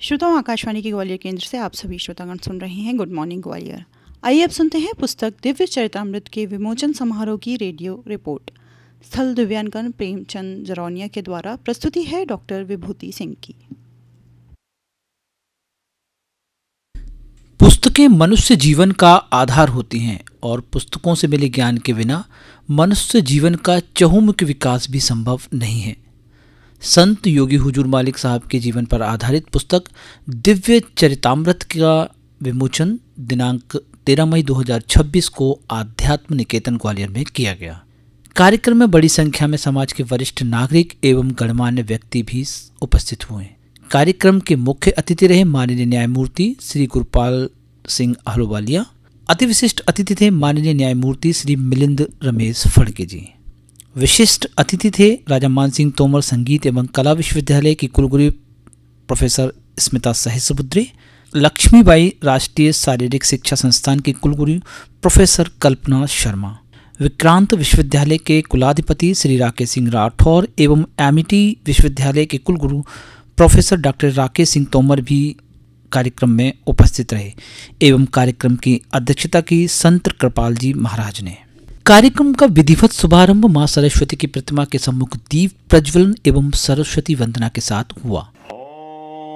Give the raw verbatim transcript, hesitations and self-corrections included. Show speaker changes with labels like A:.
A: श्रोताओं, आकाशवाणी के ग्वालियर केंद्र से आप सभी श्रोतागण सुन रहे हैं गुड मॉर्निंग ग्वालियर। आइए अब सुनते हैं पुस्तक दिव्य चरितमृत के विमोचन समारोह की रेडियो रिपोर्ट। स्थल दिव्यांकन प्रेमचंद जरौनिया के द्वारा प्रस्तुति है डॉक्टर विभूति सिंह की।
B: पुस्तकें मनुष्य जीवन का आधार होती हैं और पुस्तकों से मिले ज्ञान के बिना मनुष्य जीवन का चहुमुखी विकास भी संभव नहीं है। संत योगी हुजूर मालिक साहब के जीवन पर आधारित पुस्तक दिव्य चरितमृत का विमोचन दिनांक तेरह मई दो हज़ार छब्बीस को आध्यात्म निकेतन ग्वालियर में किया गया। कार्यक्रम में बड़ी संख्या में समाज के वरिष्ठ नागरिक एवं गणमान्य व्यक्ति भी उपस्थित हुए। कार्यक्रम के मुख्य अतिथि रहे माननीय न्यायमूर्ति श्री गुरपाल सिंह अहलुवालिया। अति विशिष्ट अतिथि थे माननीय न्यायमूर्ति श्री मिलिंद रमेश फड़के जी। विशिष्ट अतिथि थे राजा मान सिंह तोमर संगीत एवं कला विश्वविद्यालय की कुलगुरु प्रोफेसर स्मिता सहस्रबुद्धे, लक्ष्मीबाई राष्ट्रीय शारीरिक शिक्षा संस्थान की कुलगुरु प्रोफेसर कल्पना शर्मा, विक्रांत विश्वविद्यालय के कुलाधिपति श्री राकेश सिंह राठौर एवं एमिटी विश्वविद्यालय के कुलगुरु प्रोफेसर डॉक्टर राकेश सिंह तोमर भी कार्यक्रम में उपस्थित रहे एवं कार्यक्रम की अध्यक्षता की संत कृपाल जी महाराज ने। कार्यक्रम का विधिवत शुभारंभ मां सरस्वती की प्रतिमा के सम्मुख दीप प्रज्वलन एवं सरस्वती वंदना के साथ हुआ।